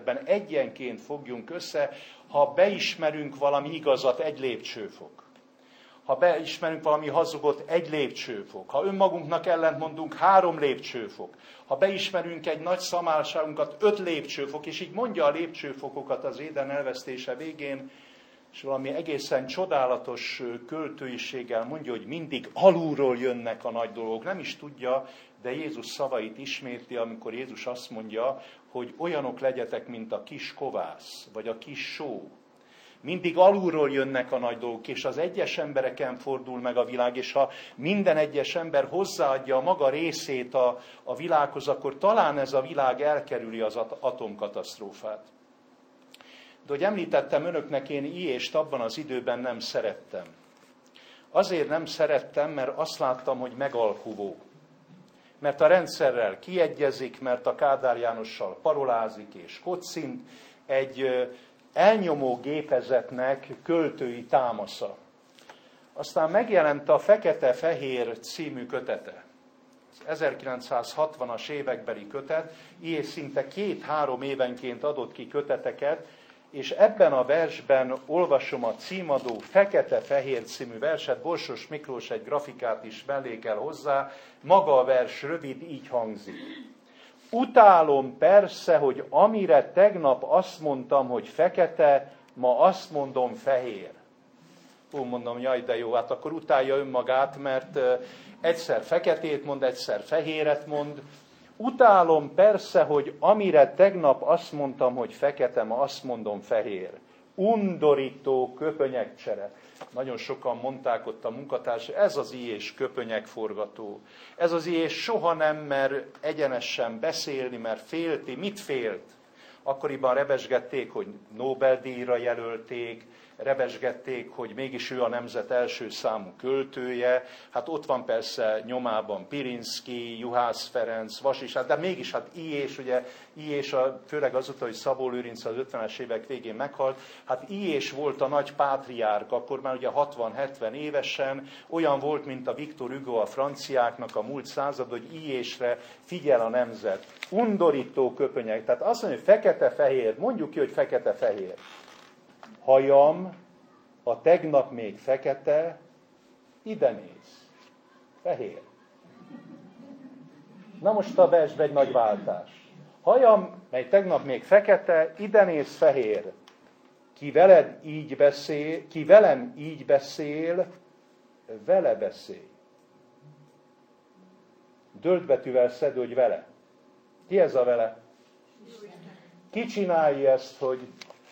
ebben egyenként fogjunk össze, ha beismerünk valami igazat, egy lépcsőfok. Ha beismerünk valami hazugot, egy lépcsőfok. Ha önmagunknak ellentmondunk, 3 lépcsőfok. Ha beismerünk egy nagy szamárságunkat, 5 lépcsőfok, és így mondja a lépcsőfokokat az Éden elvesztése végén, és valami egészen csodálatos költőiséggel mondja, hogy mindig alulról jönnek a nagy dolgok. Nem is tudja, de Jézus szavait ismétli, amikor Jézus azt mondja, hogy olyanok legyetek, mint a kis kovász, vagy a kis só. Mindig alulról jönnek a nagy dolgok, és az egyes embereken fordul meg a világ, és ha minden egyes ember hozzáadja a maga részét a világhoz, akkor talán ez a világ elkerüli az atomkatasztrófát. De hogy említettem önöknek, én Illyést abban az időben nem szerettem. Azért nem szerettem, mert azt láttam, hogy megalkuvó. Mert a rendszerrel kiegyezik, mert a Kádár Jánossal parolázik és kocint, egy elnyomó gépezetnek költői támasza. Aztán megjelent a Fekete-fehér című kötete. Az 1960-as évekbeli kötet, Illyés szinte 2-3 évenként adott ki köteteket, és ebben a versben olvasom a címadó Fekete-fehér című verset, Borsos Miklós egy grafikát is mellékel hozzá, maga a vers rövid, így hangzik. Utálom persze, hogy amire tegnap azt mondtam, hogy fekete, ma azt mondom fehér. Mondom, jaj, de jó, hát akkor utálja önmagát, mert egyszer feketét mond, egyszer fehéret mond. Utálom persze, hogy amire tegnap azt mondtam, hogy fekete, ma azt mondom fehér. Undorító köpönyegcsere. Nagyon sokan mondták ott a munkatársak, ez az Ilyés köpönyegforgató. Ez az Ilyés soha nem mer egyenesen beszélni, mert félti. Mit félt? Akkoriban rebesgették, hogy Nobel-díjra jelölték, rebesgették, hogy mégis ő a nemzet első számú költője. Hát ott van persze nyomában Pirinszky, Juhász Ferenc, Vasisát, de mégis hát Ilyés, ugye Ilyés, főleg azóta, hogy Szabó Lőrinc az 50-es évek végén meghalt, hát Ilyés volt a nagy pátriárk, akkor már ugye 60-70 évesen, olyan volt, mint a Victor Hugo a franciáknak a múlt század, hogy Ilyésre figyel a nemzet. Undorító köpönyeg, tehát azt mondja, hogy fekete-fehér, mondjuk ki, hogy fekete-fehér. Hajam, a tegnap még fekete, ide néz. Fehér. Na most a versben egy nagy váltás. Hajam, mely tegnap még fekete, ide néz fehér. Ki velem így beszél, vele beszélj. Döltbetűvel szed, hogy vele. Ki ez a vele? Ki csinálja ezt, hogy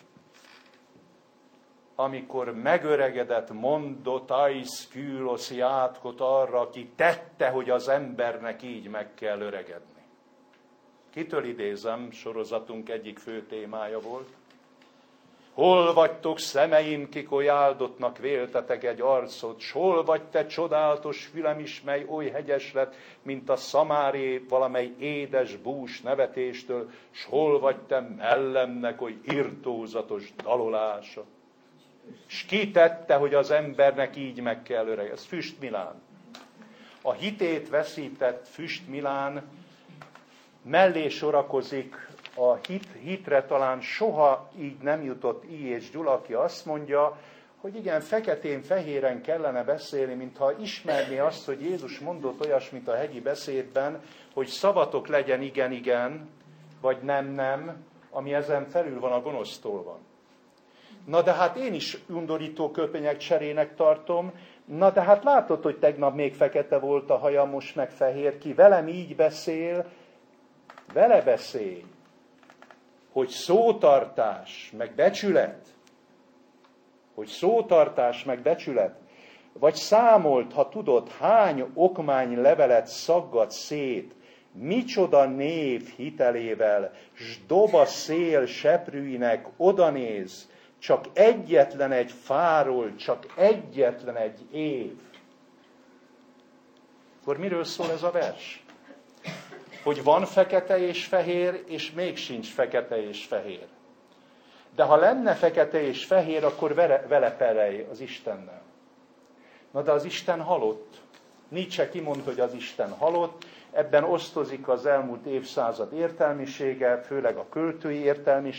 amikor megöregedett, mondott ais kűloszi átkot arra, aki tette, hogy az embernek így meg kell öregedni. Kitől idézem, sorozatunk egyik fő témája volt. Hol vagytok, szemeim, kik oly áldottnak véltetek egy arcot, s hol vagy te csodálatos fülem is, mely oly hegyes lett, mint a szamáré valamely édes bús nevetéstől, s hol vagy te mellemnek oly irtózatos dalolása. S ki tette, hogy az embernek így meg kell öregedni? Ez Füst Milán. A hitét veszített Füst Milán mellé sorakozik a hitre, talán soha így nem jutott Ilyés Gyula, aki azt mondja, hogy igen, feketén-fehéren kellene beszélni, mintha ismerné azt, hogy Jézus mondott olyasmit a hegyi beszédben, hogy szavatok legyen igen, vagy nem, ami ezen felül van a gonosztól. Na de hát én is undorító köpenyek cserének tartom, na de hát látod, hogy tegnap még fekete volt a haja, most meg fehér, ki velem így beszél, vele beszélj, hogy szótartás, meg becsület, vagy számolt, ha tudod, hány okmány levelet szaggat szét, micsoda név hitelével, s dob a szél seprűinek, odanéz, csak egyetlen egy fáról, csak egyetlen egy év. Akkor miről szól ez a vers? Hogy van fekete és fehér, és még sincs fekete és fehér. De ha lenne fekete és fehér, akkor vele perelj az Istennel. Na de az Isten halott. Nietzsche kimondta, hogy az Isten halott, ebben osztozik az elmúlt évszázad értelmisége, főleg a költői értelmiség,